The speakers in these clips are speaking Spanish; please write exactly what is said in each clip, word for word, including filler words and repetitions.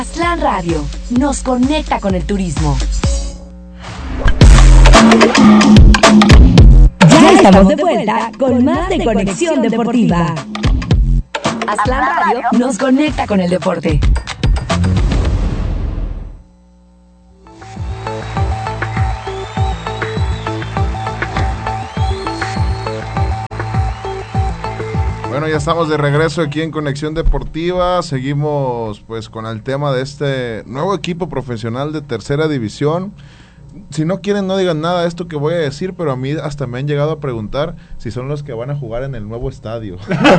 Aztlán Radio nos conecta con el turismo. Ya estamos de vuelta con más de Conexión Deportiva. Aztlán Radio nos conecta con el deporte. Bueno, ya estamos de regreso aquí en Conexión Deportiva. Seguimos pues con el tema de este nuevo equipo profesional de tercera división. Si no quieren, no digan nada de esto que voy a decir, pero a mí hasta me han llegado a preguntar si son los que van a jugar en el nuevo estadio.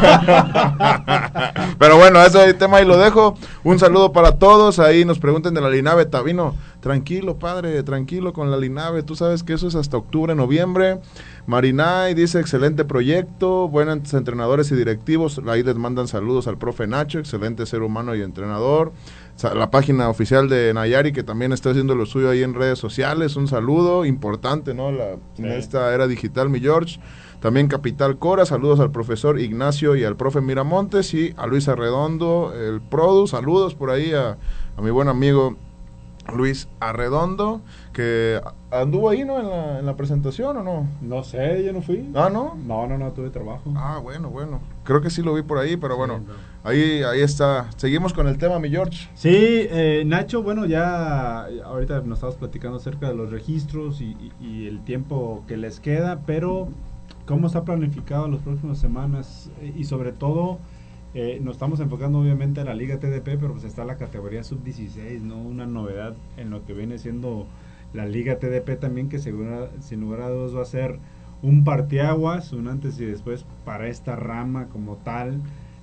Pero bueno, ese es el tema y lo dejo. Un saludo para todos. Ahí nos pregunten de la Linave. Tabino, tranquilo, padre, tranquilo con la Linave. Tú sabes que eso es hasta octubre, noviembre. Marinay dice, excelente proyecto, buenos entrenadores y directivos. Ahí les mandan saludos al profe Nacho, excelente ser humano y entrenador. La página oficial de Nayari, que también está haciendo lo suyo ahí en redes sociales, un saludo importante, ¿no? La, sí. En esta era digital, mi George. También Capital Cora, saludos al profesor Ignacio y al profe Miramontes, y a Luis Arredondo, el Produ, saludos por ahí a, a mi buen amigo Luis Arredondo, que anduvo ahí, ¿no? En la, en la presentación, ¿o no? No sé, yo no fui. ¿Ah, no? No, no, no, tuve trabajo. Ah, bueno, bueno. Creo que sí lo vi por ahí, pero bueno, sí, no. ahí ahí está. Seguimos con el tema, mi George. Sí, eh, Nacho, bueno, ya ahorita nos estabas platicando acerca de los registros y, y, y el tiempo que les queda, pero ¿cómo está planificado las próximas semanas? Y sobre todo, eh, nos estamos enfocando obviamente en la Liga T D P, pero pues está la categoría sub dieciséis, ¿no? Una novedad en lo que viene siendo la Liga T D P también, que segura, sin lugar a dudas va a ser un parteaguas, un antes y después para esta rama como tal.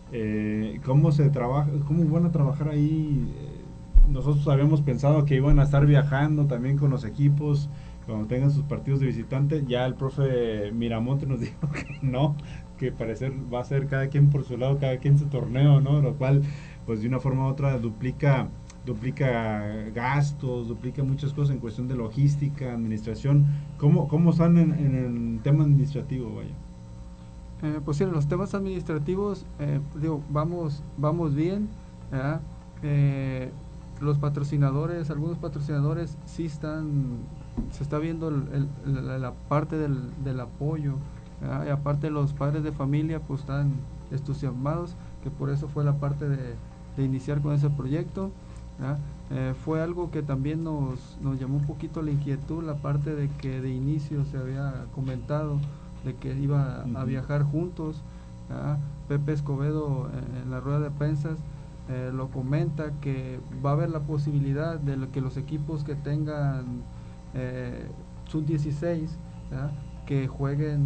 Eh, ¿Cómo se trabaja? ¿Cómo van a trabajar ahí? Eh, nosotros habíamos pensado que iban a estar viajando también con los equipos cuando tengan sus partidos de visitante. Ya el profe Miramonte nos dijo que no, que parecer va a ser cada quien por su lado, cada quien su torneo, ¿no? Lo cual, pues de una forma u otra duplica duplica gastos, duplica muchas cosas en cuestión de logística, administración. ¿Cómo, cómo están en, en el tema administrativo, vaya? Eh, pues sí, en los temas administrativos, eh, digo, vamos, vamos bien, ¿verdad? Eh, los patrocinadores, algunos patrocinadores sí están, se está viendo el, el, la, la parte del, del apoyo, ¿verdad? Y aparte los padres de familia pues están entusiasmados, que por eso fue la parte de, de iniciar con ese proyecto. Eh, fue algo que también nos, nos llamó un poquito la inquietud, la parte de que de inicio se había comentado de que iba uh-huh. a viajar juntos. ¿verdad? Pepe Escobedo eh, en la rueda de prensa eh, lo comenta, que va a haber la posibilidad de lo, que los equipos que tengan eh, sub dieciséis, ¿verdad? Que jueguen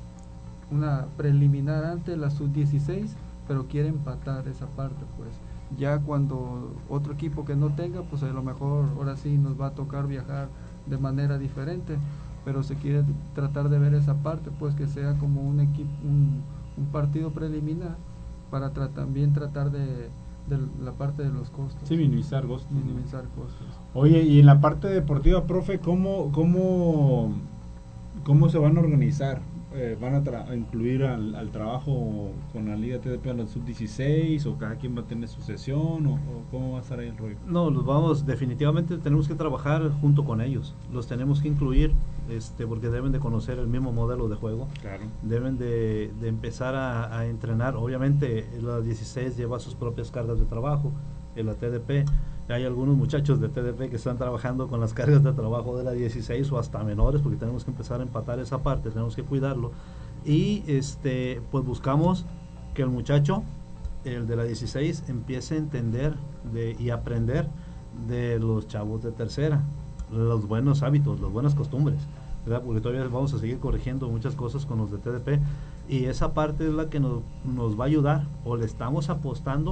una preliminar antes la sub dieciséis, pero quiere empatar esa parte, pues ya cuando otro equipo que no tenga, pues a lo mejor ahora sí nos va a tocar viajar de manera diferente, pero se quiere tratar de ver esa parte, pues que sea como un equipo, un, un partido preliminar para tra- también tratar de, de la parte de los costos. Sí, minimizar costos. Minimizar costos. Oye, y en la parte deportiva, profe, ¿cómo, cómo, cómo se van a organizar? Eh, ¿Van a, tra- a incluir al, al trabajo con la Liga T D P a la sub dieciséis o cada quien va a tener su sesión o, o cómo va a estar ahí el rollo? No, los vamos, definitivamente tenemos que trabajar junto con ellos, los tenemos que incluir, este, porque deben de conocer el mismo modelo de juego, claro. Deben de, de empezar a, a entrenar. Obviamente la dieciséis lleva sus propias cargas de trabajo, en la T D P hay algunos muchachos de T D P que están trabajando con las cargas de trabajo de la dieciséis o hasta menores, porque tenemos que empezar a empatar esa parte, tenemos que cuidarlo, y este pues buscamos que el muchacho, el de la dieciséis, empiece a entender de, y aprender de los chavos de tercera, los buenos hábitos, las buenas costumbres, ¿verdad? Porque todavía vamos a seguir corrigiendo muchas cosas con los de T D P, y esa parte es la que nos, nos va a ayudar, o le estamos apostando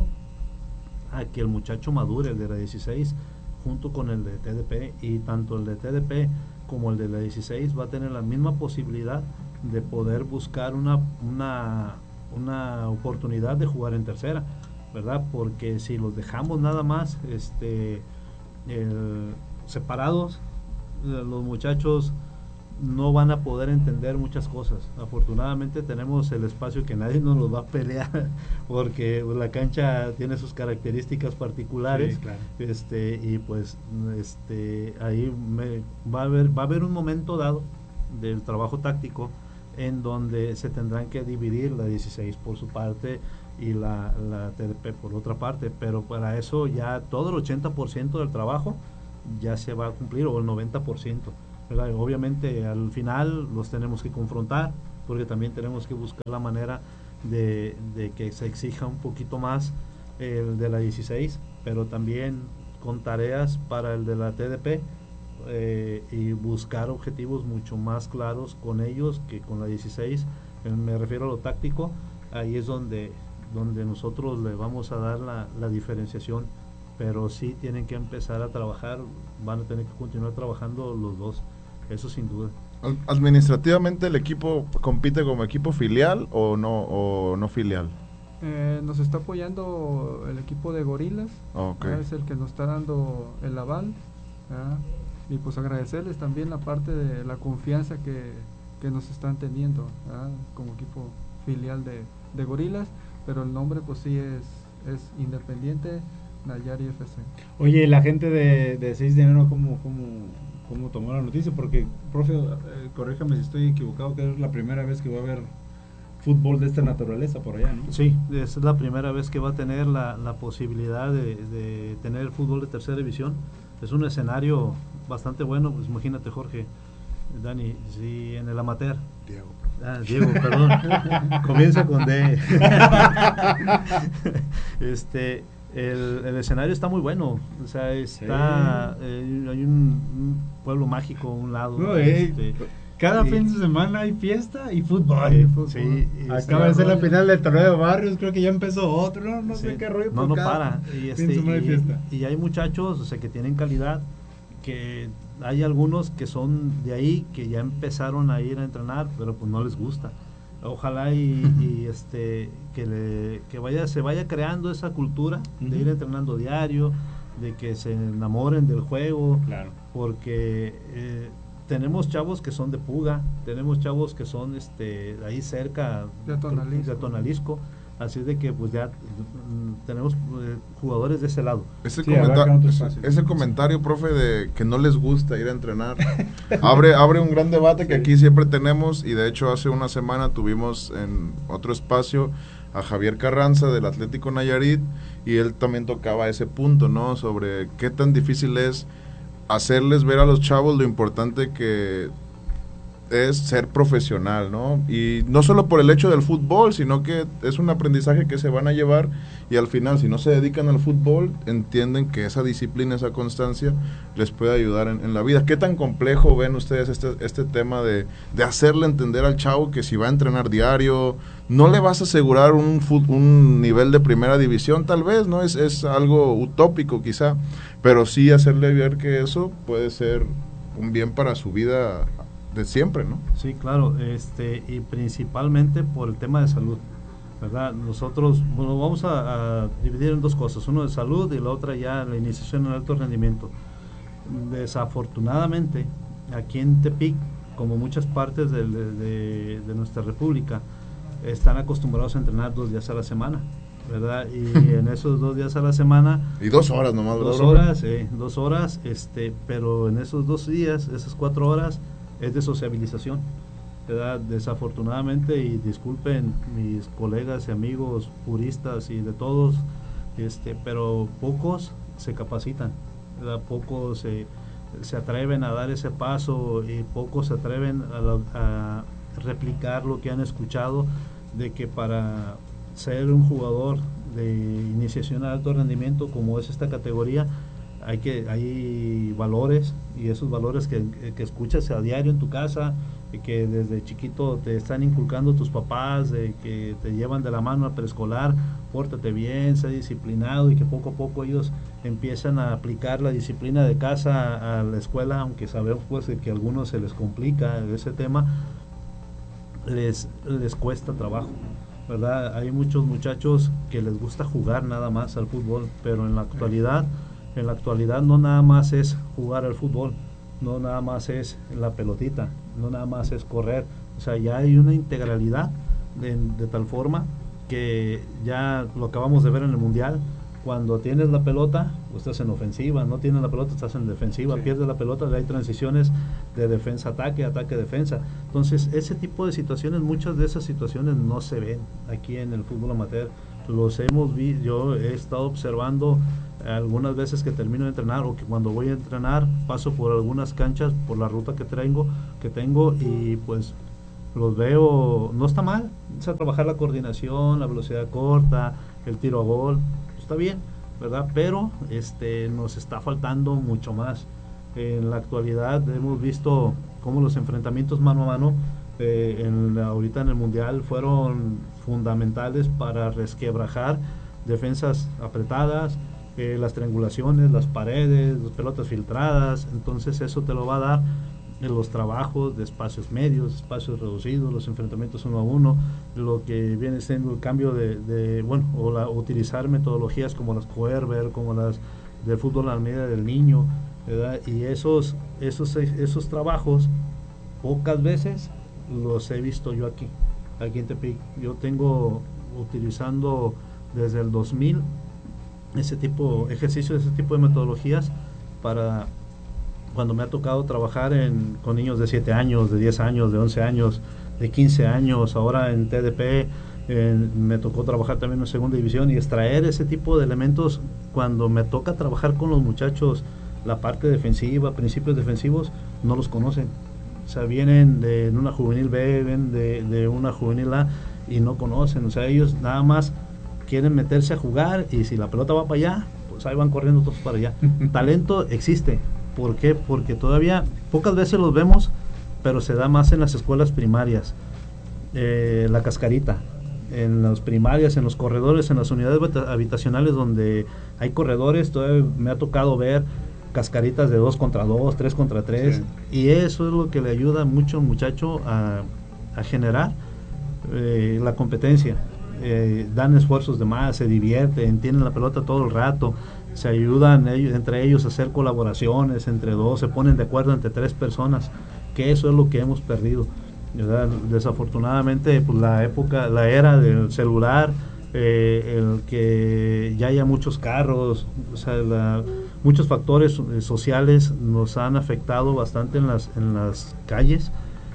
a que el muchacho madure, el de la dieciséis, junto con el de T D P, y tanto el de T D P como el de la dieciséis va a tener la misma posibilidad de poder buscar una, una, una oportunidad de jugar en tercera, ¿verdad? Porque si los dejamos nada más este, el, separados, los muchachos no van a poder entender muchas cosas. Afortunadamente tenemos el espacio que nadie nos lo va a pelear, porque la cancha tiene sus características particulares. Sí, claro. Este, y pues este, ahí me, va a haber, va a haber un momento dado del trabajo táctico en donde se tendrán que dividir la dieciséis por su parte y la, la T D P por otra parte, pero para eso ya todo el ochenta por ciento del trabajo ya se va a cumplir, o el noventa por ciento, ¿verdad? Obviamente al final los tenemos que confrontar, porque también tenemos que buscar la manera de, de que se exija un poquito más el de la dieciséis, pero también con tareas para el de la T D P, eh, y buscar objetivos mucho más claros con ellos que con la dieciséis. Eh, me refiero a lo táctico, ahí es donde, donde nosotros le vamos a dar la, la diferenciación, pero sí tienen que empezar a trabajar, van a tener que continuar trabajando los dos, eso sin duda. ¿Administrativamente el equipo compite como equipo filial o no, o no filial? Eh, nos está apoyando el equipo de Gorilas, Okay. es el que nos está dando el aval, ¿verdad? Y pues agradecerles también la parte de la confianza que, que nos están teniendo, ¿verdad? Como equipo filial de, de Gorilas, pero el nombre pues sí es, es Independiente Nayari F C. Oye, la gente de, de seis de enero, ¿cómo, cómo, cómo tomó la noticia? Porque, profe, eh, corríjame si estoy equivocado, que es la primera vez que va a haber fútbol de esta naturaleza por allá, ¿no? Sí, es la primera vez que va a tener la, la posibilidad de, de tener el fútbol de tercera división. Es un escenario bastante bueno, pues imagínate, Jorge, Dani, si en el amateur. Diego. Ah, Diego, perdón. Comienza con D. este, el, el escenario está muy bueno, o sea, está, sí. eh, hay un, un pueblo mágico a un lado. No, eh, este, cada y, fin de semana hay fiesta y fútbol. Eh, fútbol. Sí, acaba de ser la final del torneo de barrios, creo que ya empezó otro, no, no sí, sé qué rollo. No, no para. Y, este, y, y hay muchachos, o sea, que tienen calidad, que hay algunos que son de ahí, que ya empezaron a ir a entrenar, pero pues no les gusta. Ojalá y, y este que le, que vaya se vaya creando esa cultura uh-huh. de ir entrenando diario, de que se enamoren del juego, claro. porque eh, tenemos chavos que son de Puga, tenemos chavos que son este ahí cerca de Tonalisco, de Tonalisco, así de que pues ya mm, tenemos eh, jugadores de ese lado. Ese, sí, comenta- ese, ese comentario, profe, de que no les gusta ir a entrenar, abre, abre un gran debate que sí. aquí siempre tenemos, y de hecho hace una semana tuvimos en otro espacio a Javier Carranza del Atlético Nayarit, y él también tocaba ese punto, ¿no? Sobre qué tan difícil es hacerles ver a los chavos lo importante que es ser profesional, ¿no? Y no solo por el hecho del fútbol, sino que es un aprendizaje que se van a llevar, y al final, si no se dedican al fútbol, entienden que esa disciplina, esa constancia les puede ayudar en, en la vida. ¿Qué tan complejo ven ustedes este, este tema de, de hacerle entender al chavo que si va a entrenar diario, no le vas a asegurar un, un nivel de primera división, tal vez, ¿no? Es, es algo utópico quizá, pero sí hacerle ver que eso puede ser un bien para su vida de siempre, ¿no? Sí, claro, este y principalmente por el tema de salud, ¿verdad? Nosotros, bueno, vamos a, a dividir en dos cosas, uno de salud y la otra ya la iniciación en alto rendimiento. Desafortunadamente, aquí en Tepic, como muchas partes de, de, de, de nuestra república, están acostumbrados a entrenar dos días a la semana, ¿verdad? Y en esos dos días a la semana y dos horas nomás, dos ¿verdad? horas, eh, dos horas, este, pero en esos dos días, esas cuatro horas es de sociabilización, ¿verdad? Desafortunadamente, y disculpen mis colegas y amigos puristas y de todos, este, pero pocos se capacitan, ¿verdad? Pocos se, se atreven a dar ese paso, y pocos se atreven a, la, a replicar lo que han escuchado, de que para ser un jugador de iniciación a alto rendimiento, como es esta categoría, hay que hay valores, y esos valores que, que escuchas a diario en tu casa, y que desde chiquito te están inculcando tus papás, de que te llevan de la mano al preescolar, pórtate bien, sé disciplinado, y que poco a poco ellos empiezan a aplicar la disciplina de casa a la escuela, aunque sabemos pues que a algunos se les complica ese tema, les, les cuesta trabajo, ¿verdad? Hay muchos muchachos que les gusta jugar nada más al fútbol, pero en la actualidad En la actualidad no nada más es jugar al fútbol, no nada más es la pelotita, no nada más es correr, o sea, ya hay una integralidad de, de tal forma que ya lo acabamos de ver en el Mundial. Cuando tienes la pelota, pues estás en ofensiva, no tienes la pelota, estás en defensiva, sí. Pierdes la pelota, hay transiciones de defensa-ataque, ataque-defensa. Entonces, ese tipo de situaciones, muchas de esas situaciones no se ven aquí en el fútbol amateur. Los hemos visto, yo he estado observando algunas veces que termino de entrenar o que cuando voy a entrenar paso por algunas canchas, por la ruta que tengo, que tengo y pues los veo, no está mal, o sea, trabajar la coordinación, la velocidad corta, el tiro a gol, está bien, ¿verdad? Pero este nos está faltando mucho más. En la actualidad hemos visto cómo los enfrentamientos mano a mano eh, en la, ahorita en el Mundial fueron fundamentales para resquebrajar defensas apretadas, eh, las triangulaciones, las paredes, las pelotas filtradas. Entonces eso te lo va a dar en los trabajos de espacios medios, espacios reducidos, los enfrentamientos uno a uno, lo que viene siendo el cambio de, de bueno, o la, utilizar metodologías como las Coerber, como las del fútbol a la medida del niño, ¿verdad? Y esos, esos, esos trabajos, pocas veces los he visto yo aquí, aquí en Tepic. Yo tengo utilizando desde el dos mil ese tipo, ejercicios, ese tipo de metodologías para cuando me ha tocado trabajar en, con niños de siete años, de diez años, de once años, de quince años, ahora en T D P, eh, me tocó trabajar también en segunda división y extraer ese tipo de elementos cuando me toca trabajar con los muchachos, la parte defensiva, principios defensivos, no los conocen. O sea, vienen de una juvenil B, vienen de, de una juvenil A y no conocen. O sea, ellos nada más quieren meterse a jugar y si la pelota va para allá, pues ahí van corriendo todos para allá. Talento existe. ¿Por qué? Porque todavía pocas veces los vemos, pero se da más en las escuelas primarias. Eh, la cascarita, en las primarias, en los corredores, en las unidades habitacionales donde hay corredores, todavía me ha tocado ver cascaritas de dos contra dos, tres contra tres, sí. Y eso es lo que le ayuda mucho al muchacho a, a generar eh, la competencia. Eh, dan esfuerzos de más, se divierten, tienen la pelota todo el rato, se ayudan ellos, entre ellos a hacer colaboraciones entre dos, se ponen de acuerdo entre tres personas, que eso es lo que hemos perdido, ¿verdad? Desafortunadamente pues la época, la era del celular, eh, el que ya haya muchos carros, o sea, la, muchos factores eh, sociales nos han afectado bastante en las, en las calles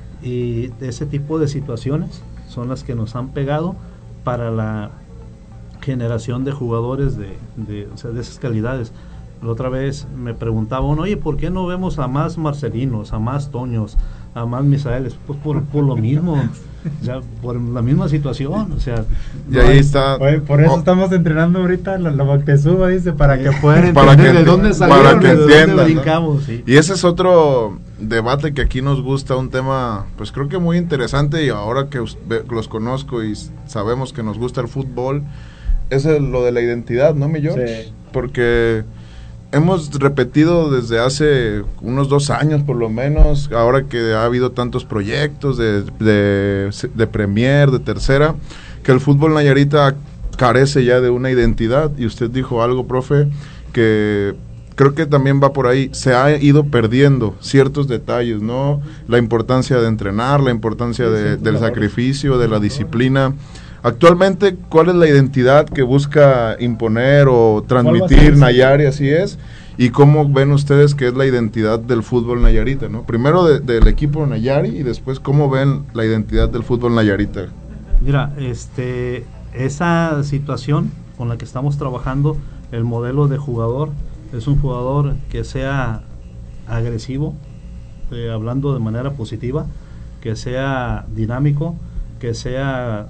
y ese tipo de situaciones son las que nos han pegado para la generación de jugadores de, de, o sea, de esas calidades. La otra vez me preguntaban, oye, ¿por qué no vemos a más Marcelinos, a más Toños, a más Misaeles? Pues por, por lo mismo, o sea, por la misma situación, o sea. Y ahí está. Oye, por eso oh. estamos entrenando ahorita la, la Moctezuma, dice, para que puedan entender para que de dónde salieron, para que de dónde entiendan, brincamos, ¿no? Sí. Y ese es otro debate que aquí nos gusta, un tema, pues creo que muy interesante, y ahora que los conozco y sabemos que nos gusta el fútbol, es el, lo de la identidad, ¿no, mi George? Sí. Porque hemos repetido desde hace unos dos años por lo menos, ahora que ha habido tantos proyectos de, de, de Premier, de Tercera, que el fútbol Nayarita carece ya de una identidad, y usted dijo algo, profe, que creo que también va por ahí, se ha ido perdiendo ciertos detalles, ¿no? La importancia de entrenar, la importancia de, del sacrificio, de la disciplina. Actualmente, ¿cuál es la identidad que busca imponer o transmitir Nayari, así es? ¿Y cómo ven ustedes que es la identidad del fútbol nayarita, ¿no? Primero de, del equipo Nayari y después, ¿cómo ven la identidad del fútbol nayarita? Mira, este, esa situación con la que estamos trabajando, el modelo de jugador, es un jugador que sea agresivo, eh, hablando de manera positiva, que sea dinámico, que sea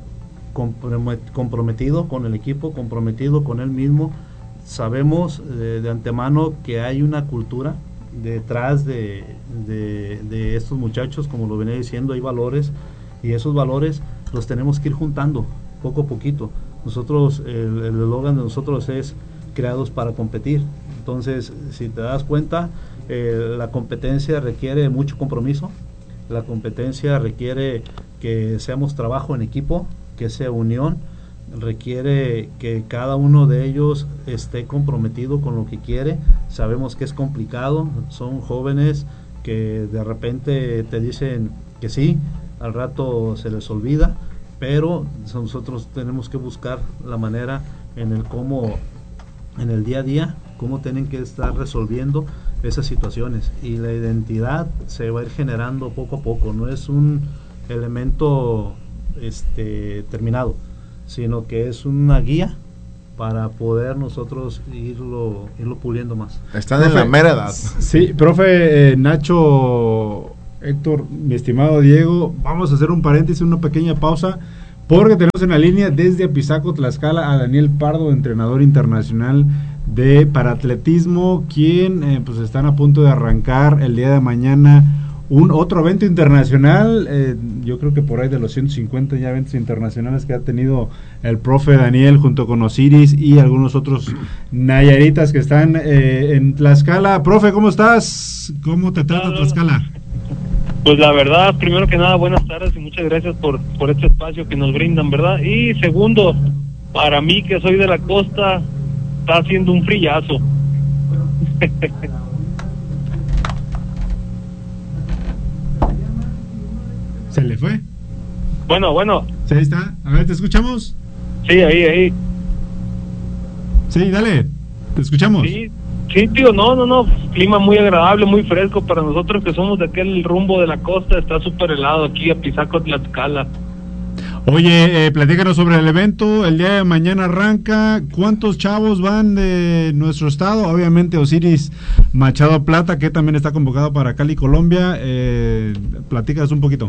comprometido con el equipo, comprometido con él mismo. Sabemos eh, de antemano que hay una cultura detrás de, de, de estos muchachos, como lo venía diciendo, hay valores, y esos valores los tenemos que ir juntando poco a poquito. Nosotros, el eslogan de nosotros es creados para competir. Entonces, si te das cuenta, eh, la competencia requiere mucho compromiso, la competencia requiere que seamos trabajo en equipo, que sea unión, requiere que cada uno de ellos esté comprometido con lo que quiere. Sabemos que es complicado, son jóvenes que de repente te dicen que sí, al rato se les olvida, pero nosotros tenemos que buscar la manera en el cómo, en el día a día, cómo tienen que estar resolviendo esas situaciones, y la identidad se va a ir generando poco a poco, no es un elemento este terminado, sino que es una guía para poder nosotros irlo irlo puliendo más. Están Profe, en la mera edad. Sí, profe, eh, Nacho, Héctor, mi estimado Diego, vamos a hacer un paréntesis, una pequeña pausa, porque tenemos en la línea desde Apizaco, Tlaxcala, a Daniel Pardo, entrenador internacional de paratletismo, quien eh, pues están a punto de arrancar el día de mañana un otro evento internacional. eh, yo creo que por ahí de los ciento cincuenta ya eventos internacionales que ha tenido el profe Daniel junto con Osiris y algunos otros nayaritas que están eh, en Tlaxcala. Profe, ¿cómo estás? ¿Cómo te trata Tlaxcala? Pues la verdad, primero que nada, buenas tardes y muchas gracias por, por este espacio que nos brindan, ¿verdad? Y segundo, para mí que soy de la costa, está haciendo un frillazo. ¿Se le fue? Bueno, bueno. Sí, ahí está. A ver, ¿te escuchamos? Sí, ahí, ahí. Sí, dale. Te escuchamos. Sí, sí, tío, no, no, no. Clima muy agradable, muy fresco para nosotros que somos de aquel rumbo de la costa. Está súper helado aquí a Apizaco, Tlaxcala. Oye, eh, platícanos sobre el evento. El día de mañana arranca. ¿Cuántos chavos van de nuestro estado? Obviamente Osiris Machado Plata, que también está convocado para Cali, Colombia. Eh, platícanos un poquito.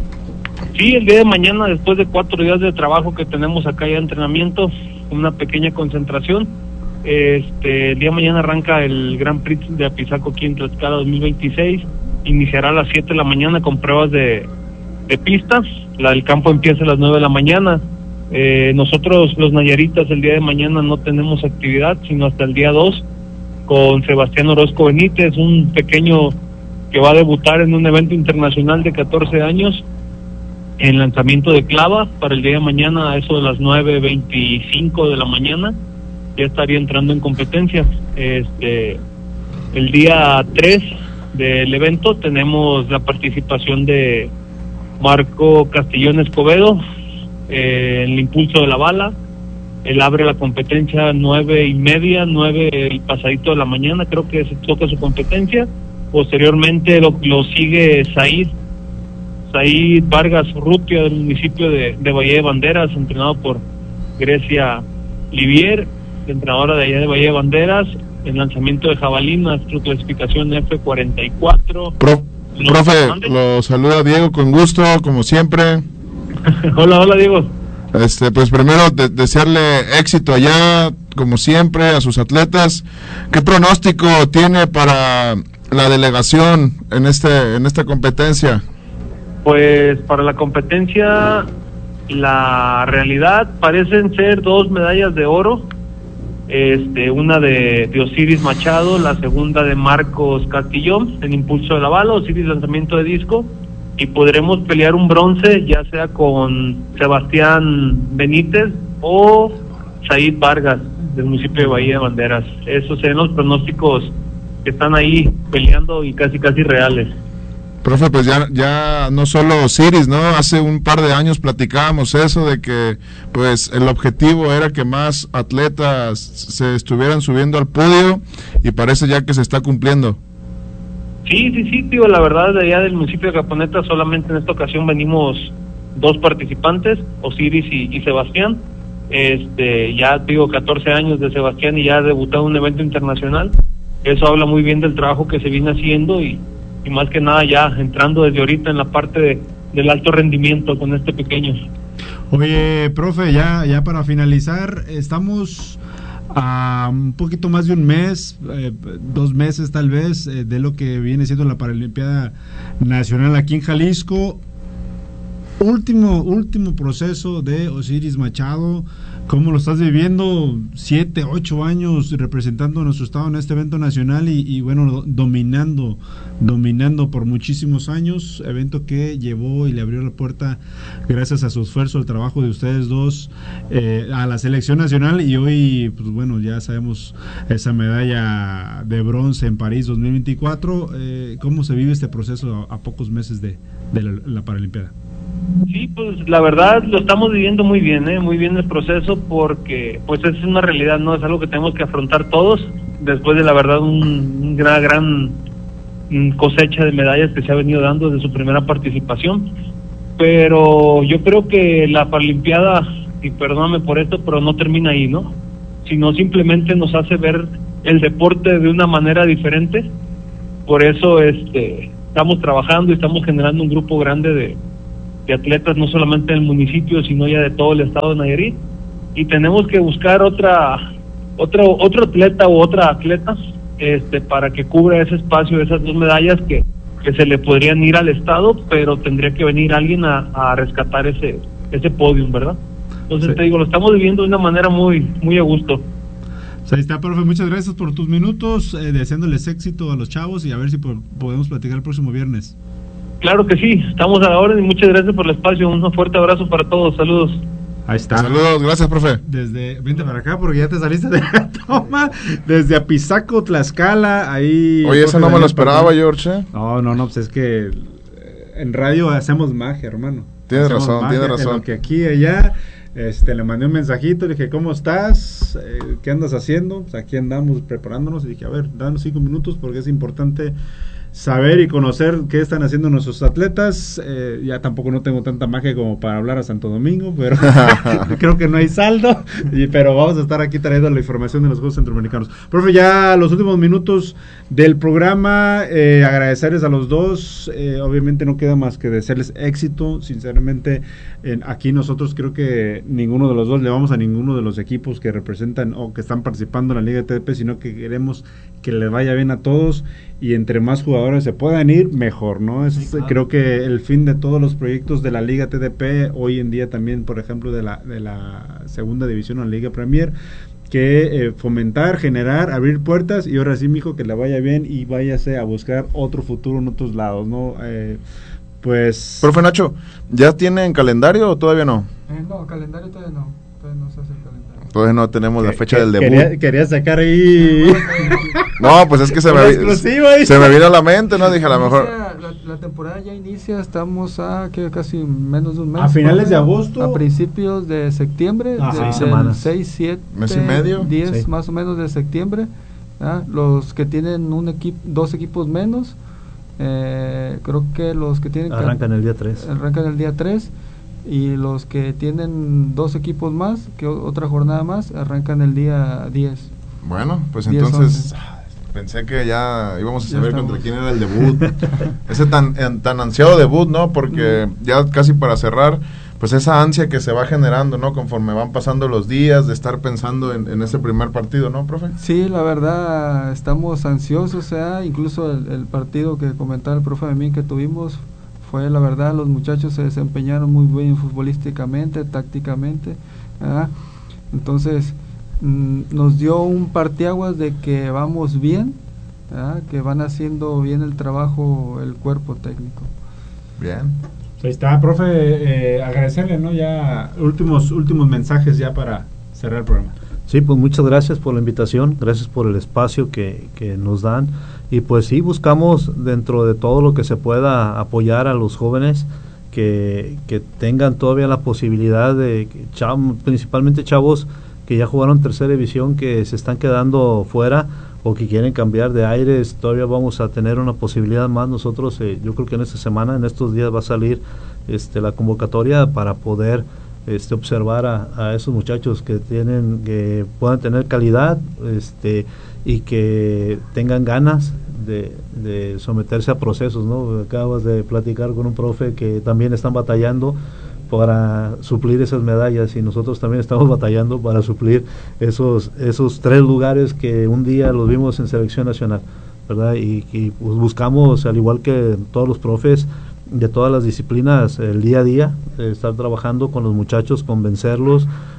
Sí, el día de mañana, después de cuatro días de trabajo que tenemos acá ya de entrenamiento, una pequeña concentración. Este, el día de mañana arranca el Grand Prix de Apizaco aquí en Tlaxcala dos mil veintiséis. Iniciará a las siete de la mañana con pruebas de, de pistas. La del campo empieza a las nueve de la mañana. Eh, nosotros los nayaritas el día de mañana no tenemos actividad, sino hasta el día dos, con Sebastián Orozco Benítez, un pequeño que va a debutar en un evento internacional de catorce años, en lanzamiento de clava, para el día de mañana a eso de las nueve veinticinco de la mañana, ya estaría entrando en competencia. Este, el día tres del evento tenemos la participación de Marco Castillón Escobedo, eh, el impulso de la bala. Él abre la competencia nueve y media, nueve y pasadito de la mañana, creo que se toca su competencia. Posteriormente lo, lo sigue Said, Said Vargas Urrutia, del municipio de, de Valle de Banderas, entrenado por Grecia Livier, entrenadora de allá de Valle de Banderas, en lanzamiento de jabalí, nuestra clasificación F cuarenta y cuatro. Pro, profe, lo saluda Diego con gusto, como siempre. Hola, hola Diego. Este, pues primero de, desearle éxito allá, como siempre, a sus atletas. ¿Qué pronóstico tiene para la delegación en este en esta competencia? Pues para la competencia, la realidad parecen ser dos medallas de oro. Este, una de, de Osiris Machado, la segunda de Marcos Castillón en impulso de la bala, Osiris lanzamiento de disco, y podremos pelear un bronce ya sea con Sebastián Benítez o Said Vargas del municipio de Bahía de Banderas. Esos serían los pronósticos que están ahí peleando y casi casi reales. Profe, pues ya, ya no solo Osiris, ¿no? Hace un par de años platicábamos eso de que pues el objetivo era que más atletas se estuvieran subiendo al podio y parece ya que se está cumpliendo. Sí, sí, sí, tío, la verdad de allá del municipio de Caponeta solamente en esta ocasión venimos dos participantes, Osiris y, y Sebastián. Este, ya digo catorce años de Sebastián y ya ha debutado en un evento internacional. Eso habla muy bien del trabajo que se viene haciendo y y más que nada ya entrando desde ahorita en la parte de, del alto rendimiento con este pequeño. Oye, profe, ya, ya para finalizar, estamos a un poquito más de un mes, eh, dos meses tal vez, eh, de lo que viene siendo la Paralimpiada Nacional aquí en Jalisco. Último, último proceso de Osiris Machado, ¿Cómo lo estás viviendo? Siete, ocho años representando a nuestro estado en este evento nacional y, y bueno, do, dominando, dominando por muchísimos años, evento que llevó y le abrió la puerta gracias a su esfuerzo, al trabajo de ustedes dos, eh, a la selección nacional y hoy, pues bueno, ya sabemos esa medalla de bronce en París dos mil veinticuatro. Eh, ¿Cómo se vive este proceso a, a pocos meses de, de la, la Paralimpiada? Sí, pues la verdad lo estamos viviendo muy bien, ¿eh? Muy bien el proceso porque pues es una realidad, ¿no? Es algo que tenemos que afrontar todos después de la verdad un, un gran, gran cosecha de medallas que se ha venido dando desde su primera participación. Pero yo creo que la Paralimpiada, y perdóname por esto, pero no termina ahí, ¿no? Sino simplemente nos hace ver el deporte de una manera diferente. Por eso este estamos trabajando y estamos generando un grupo grande de de atletas, no solamente del municipio, sino ya de todo el estado de Nayarit, y tenemos que buscar otra otro otro atleta o otra atleta este para que cubra ese espacio, esas dos medallas que, que se le podrían ir al estado, pero tendría que venir alguien a, a rescatar ese ese podium, ¿verdad? Entonces sí. Te digo, lo estamos viviendo de una manera muy muy a gusto. Ahí está, profe, muchas gracias por tus minutos, eh, deseándoles éxito a los chavos y a ver si por, podemos platicar el próximo viernes. Claro que sí, estamos a la orden y muchas gracias por el espacio. Un fuerte abrazo para todos, saludos. Ahí está. Saludos, gracias, profe. Desde, vente para acá porque ya te saliste de la toma. Desde Apizaco, Tlaxcala, ahí. Oye, eso no me lo esperaba, George. No, no, no, pues es que en radio hacemos magia, hermano. Tienes hacemos razón, magia, tienes razón. Que aquí y allá, este, le mandé un mensajito, le dije, ¿cómo estás? Eh, ¿Qué andas haciendo? Pues aquí andamos preparándonos y dije, a ver, danos cinco minutos porque es importante saber y conocer qué están haciendo nuestros atletas. Eh, ya tampoco no tengo tanta magia como para hablar a Santo Domingo, pero creo que no hay saldo, y, pero vamos a estar aquí trayendo la información de los Juegos Centroamericanos. Profe, ya los últimos minutos del programa, eh, agradecerles a los dos, eh, obviamente no queda más que desearles éxito, sinceramente, en, aquí nosotros creo que ninguno de los dos le vamos a ninguno de los equipos que representan o que están participando en la Liga de T D P, sino que queremos que les vaya bien a todos, y entre más jugadores se puedan ir, mejor, ¿no? Es, sí, claro. Creo que el fin de todos los proyectos de la Liga T D P, hoy en día también, por ejemplo, de la, de la segunda división o la Liga Premier, que eh, fomentar, generar, abrir puertas, y ahora sí, mijo, que le vaya bien y váyase a buscar otro futuro en otros lados, ¿no? Eh, pues... Profe Nacho, ¿ya tienen calendario o todavía no? Eh, no, calendario todavía no, todavía no se hace el calendario. Todavía no tenemos la fecha del debut. Quería, quería sacar ahí... No, pues es que se me, se me vino a la mente, ¿no? Dije, a lo mejor... La, la temporada ya inicia, estamos a que casi menos de un mes. A finales de agosto. A principios de septiembre. Ah, de, seis semanas. seis, siete, mes y medio. diez sí. Más o menos de septiembre. ¿Ah? Los que tienen un equipo, dos equipos menos, eh, creo que los que tienen... Arrancan el día tres. Arrancan el día tres. Y los que tienen dos equipos más, que otra jornada más, arrancan el día diez. Bueno, pues diez, entonces pensé que ya íbamos a Ya saber estamos. contra quién era el debut. Ese tan, en, tan ansiado debut, ¿no? Porque mm. ya casi para cerrar, pues esa ansia que se va generando, ¿no? Conforme van pasando los días de estar pensando en, en ese primer partido, ¿no, profe? Sí, la verdad, estamos ansiosos, o sea, incluso el, el partido que comentaba el profe de mí que tuvimos, fue la verdad, los muchachos se desempeñaron muy bien futbolísticamente, tácticamente, ¿verdad? Entonces mm, nos dio un parteaguas de que vamos bien, ¿verdad? Que van haciendo bien el trabajo el cuerpo técnico. Bien. Ahí está, profe, eh, agradecerle, ¿no? Ya últimos últimos mensajes ya para cerrar el programa. Sí, pues muchas gracias por la invitación, gracias por el espacio que, que nos dan, y pues sí, buscamos dentro de todo lo que se pueda apoyar a los jóvenes que, que tengan todavía la posibilidad de, chav, principalmente chavos que ya jugaron tercera división, que se están quedando fuera o que quieren cambiar de aires. Todavía vamos a tener una posibilidad más nosotros, eh, yo creo que en esta semana, en estos días va a salir este, la convocatoria para poder Este, observar a, a esos muchachos que tienen, que puedan tener calidad, este, y que tengan ganas de, de someterse a procesos, ¿no? Acabas de platicar con un profe que también están batallando para suplir esas medallas, y nosotros también estamos batallando para suplir esos esos tres lugares que un día los vimos en selección nacional, ¿verdad? Y, y pues buscamos, al igual que todos los profes de todas las disciplinas, el día a día, eh, estar trabajando con los muchachos, convencerlos,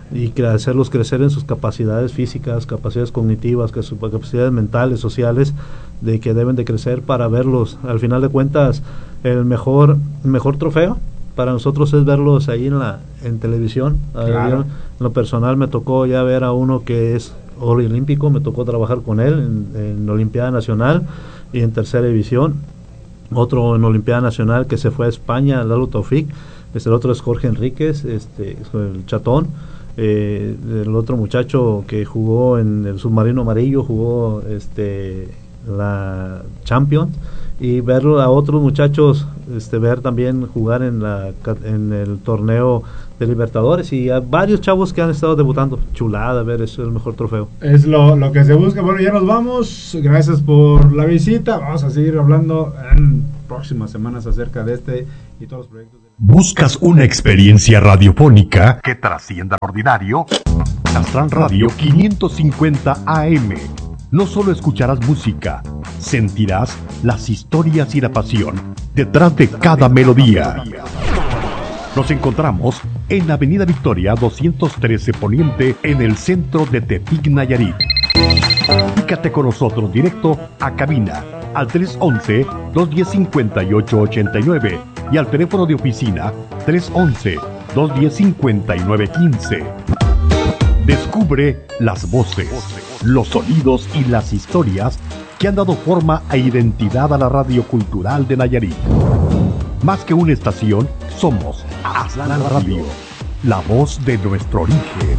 y que hacerlos crecer en sus capacidades físicas, capacidades cognitivas, que sus capacidades mentales, sociales, de que deben de crecer para verlos. Al final de cuentas, el mejor, mejor trofeo para nosotros es verlos ahí en la en televisión. Claro. En lo personal me tocó ya ver a uno que es oro olímpico, me tocó trabajar con él en, en Olimpiada Nacional y en tercera división. Otro en Olimpiada Nacional que se fue a España, Lalo Taufik. Este, el otro es Jorge Enríquez, este, el chatón. Eh, el otro muchacho que jugó en el submarino amarillo, jugó este la Champions, y ver a otros muchachos este ver también jugar en la en el torneo de Libertadores, y a varios chavos que han estado debutando. Chulada, ver, eso es el mejor trofeo. Es lo, lo que se busca. Bueno, ya nos vamos. Gracias por la visita. Vamos a seguir hablando en próximas semanas acerca de este y todos los proyectos. ¿Buscas una experiencia radiofónica que trascienda lo ordinario? Astran Radio quinientos cincuenta A M. No solo escucharás música, sentirás las historias y la pasión detrás de cada melodía. Nos encontramos en la Avenida Victoria doscientos trece Poniente, en el centro de Tepic, Nayarit. Comunícate con nosotros directo a cabina al tres once, dos diez, cincuenta y ocho ochenta y nueve y al teléfono de oficina tres once, dos diez, cincuenta y nueve quince. Descubre las voces, los sonidos y las historias que han dado forma e identidad a la radio cultural de Nayarit. Más que una estación, somos Astran Radio, la voz de nuestro origen.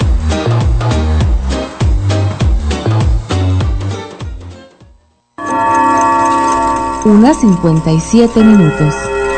Una cincuenta y siete minutos.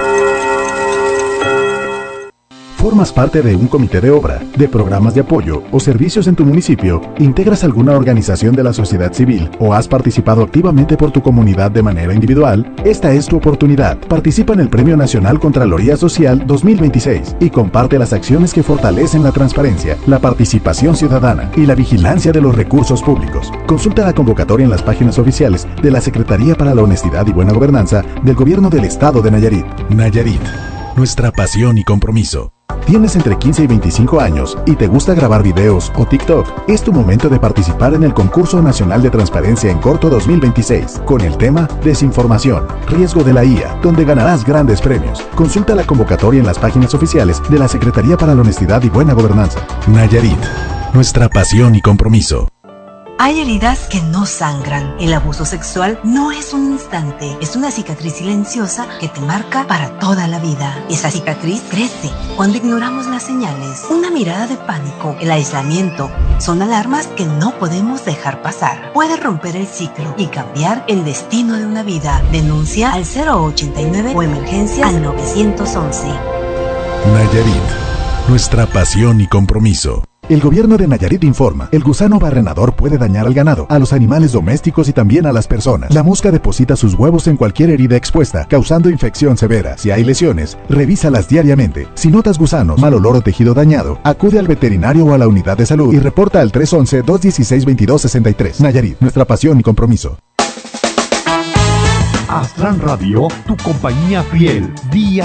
¿Formas parte de un comité de obra, de programas de apoyo o servicios en tu municipio? ¿Integras alguna organización de la sociedad civil o has participado activamente por tu comunidad de manera individual? Esta es tu oportunidad. Participa en el Premio Nacional Contraloría Social dos mil veintiséis y comparte las acciones que fortalecen la transparencia, la participación ciudadana y la vigilancia de los recursos públicos. Consulta la convocatoria en las páginas oficiales de la Secretaría para la Honestidad y Buena Gobernanza del Gobierno del Estado de Nayarit. Nayarit, nuestra pasión y compromiso. ¿Tienes entre quince y veinticinco años y te gusta grabar videos o TikTok? Es tu momento de participar en el Concurso Nacional de Transparencia en Corto dos mil veintiséis, con el tema Desinformación, riesgo de la I A, donde ganarás grandes premios. Consulta la convocatoria en las páginas oficiales de la Secretaría para la Honestidad y Buena Gobernanza. Nayarit, nuestra pasión y compromiso. Hay heridas que no sangran. El abuso sexual no es un instante, es una cicatriz silenciosa que te marca para toda la vida. Esa cicatriz crece cuando ignoramos las señales. Una mirada de pánico, el aislamiento, son alarmas que no podemos dejar pasar. Puede romper el ciclo y cambiar el destino de una vida. Denuncia al cero ochenta y nueve o emergencias al nueve once. Nayarit, nuestra pasión y compromiso. El gobierno de Nayarit informa, el gusano barrenador puede dañar al ganado, a los animales domésticos y también a las personas. La mosca deposita sus huevos en cualquier herida expuesta, causando infección severa. Si hay lesiones, revísalas diariamente. Si notas gusanos, mal olor o tejido dañado, acude al veterinario o a la unidad de salud y reporta al tres once, dos dieciséis, veintidós sesenta y tres. Nayarit, nuestra pasión y compromiso. Astran Radio, tu compañía fiel, día